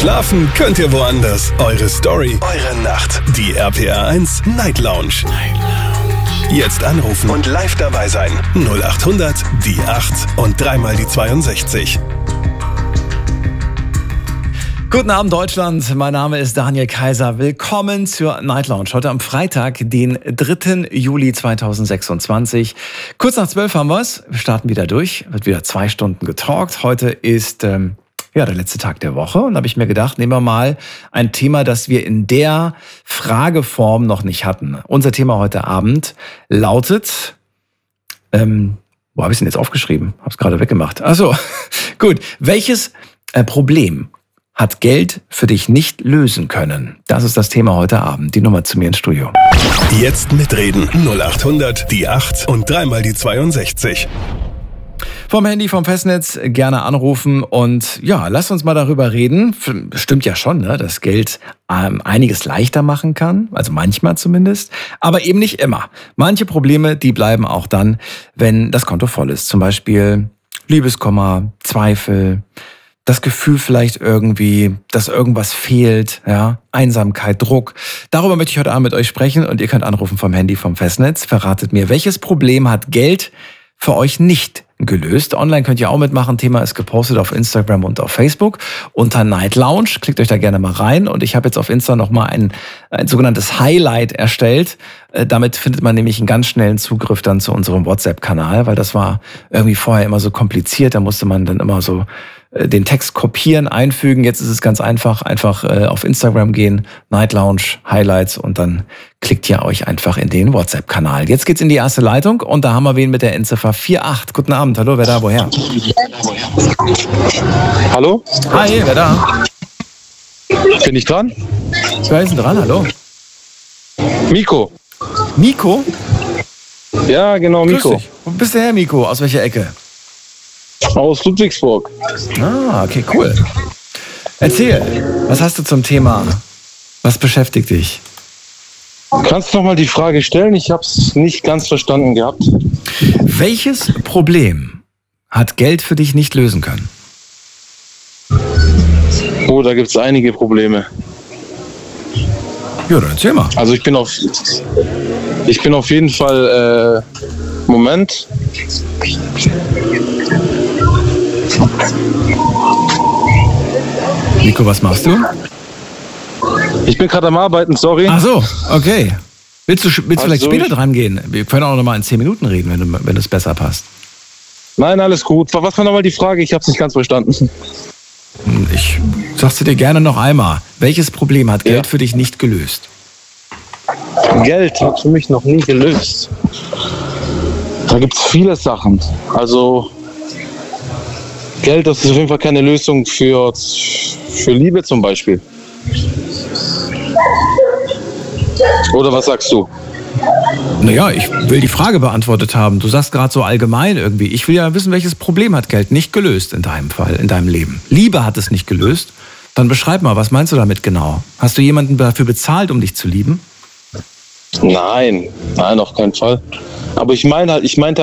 Schlafen könnt ihr woanders. Eure Story, eure Nacht. Die RPR 1 Night Lounge. Jetzt anrufen und live dabei sein. 0800 die 8 und dreimal die 62. Guten Abend Deutschland, mein Name ist Daniel Kaiser. Willkommen zur Night Lounge. Heute am Freitag, den 3. Juli 2026. Kurz nach 12 haben wir es. Wir starten wieder durch. Wird wieder 2 Stunden getalkt. Heute ist der letzte Tag der Woche. Und da habe ich mir gedacht, nehmen wir mal ein Thema, das wir in der Frageform noch nicht hatten. Unser Thema heute Abend lautet, wo habe ich es denn jetzt aufgeschrieben? Habe es gerade weggemacht. Achso, gut. Welches Problem hat Geld für dich nicht lösen können? Das ist das Thema heute Abend. Die Nummer zu mir ins Studio. Jetzt mitreden. 0800 die 8 und dreimal die 62. Vom Handy, vom Festnetz gerne anrufen und ja, lasst uns mal darüber reden. Stimmt ja schon, ne, dass Geld einiges leichter machen kann, also manchmal zumindest, aber eben nicht immer. Manche Probleme, die bleiben auch dann, wenn das Konto voll ist. Zum Beispiel Liebeskummer, Zweifel, das Gefühl vielleicht irgendwie, dass irgendwas fehlt, ja, Einsamkeit, Druck. Darüber möchte ich heute Abend mit euch sprechen und ihr könnt anrufen vom Handy, vom Festnetz. Verratet mir, welches Problem hat Geld für euch nicht gelöst? Online könnt ihr auch mitmachen. Thema ist gepostet auf Instagram und auf Facebook unter Night Lounge. Klickt euch da gerne mal rein. Und ich habe jetzt auf Insta nochmal ein sogenanntes Highlight erstellt. Damit findet man nämlich einen ganz schnellen Zugriff dann zu unserem WhatsApp-Kanal, weil das war irgendwie vorher immer so kompliziert. Da musste man dann immer so den Text kopieren, einfügen. Jetzt ist es ganz einfach. Einfach auf Instagram gehen, Night Lounge, Highlights und dann klickt ihr euch einfach in den WhatsApp-Kanal. Jetzt geht's in die erste Leitung und da haben wir wen mit der Endziffer 48. Guten Abend, hallo, wer da, woher? Hallo? Hi, wer da? Bin ich dran? Wer ist denn dran, hallo? Miko. Miko? Ja, genau, Miko. Grüß dich. Wo bist du her, Miko? Aus welcher Ecke? Aus Ludwigsburg. Ah, okay, cool. Erzähl, was hast du zum Thema? Was beschäftigt dich? Kannst du noch mal die Frage stellen? Ich habe es nicht ganz verstanden gehabt. Welches Problem hat Geld für dich nicht lösen können? Oh, da gibt es einige Probleme. Ja, dann erzähl mal. Also ich bin auf jeden Fall, Moment. Nico, was machst du? Ich bin gerade am Arbeiten, sorry. Ach so, okay. Willst du vielleicht später dran gehen? Wir können auch noch mal in 10 Minuten reden, wenn es besser passt. Nein, alles gut. Was war nochmal die Frage? Ich habe es nicht ganz verstanden. Ich sag's dir gerne noch einmal. Welches Problem hat Geld für dich nicht gelöst? Geld hat für mich noch nie gelöst. Da gibt es viele Sachen. Also Geld, das ist auf jeden Fall keine Lösung für Liebe zum Beispiel. Oder was sagst du? Naja, ich will die Frage beantwortet haben. Du sagst gerade so allgemein irgendwie. Ich will ja wissen, welches Problem hat Geld nicht gelöst in deinem Fall, in deinem Leben. Liebe hat es nicht gelöst. Dann beschreib mal, was meinst du damit genau? Hast du jemanden dafür bezahlt, um dich zu lieben? Nein, auf keinen Fall. Aber ich meinte